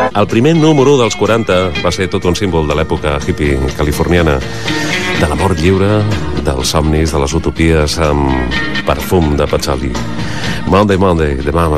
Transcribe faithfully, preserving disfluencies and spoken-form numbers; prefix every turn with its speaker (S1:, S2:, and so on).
S1: El primer número dels quaranta va ser tot un símbol de l'època hippie californiana, de l'amor lliure, dels somnis, de les utopies amb perfum de patxoli. Monday, Monday, de Mamas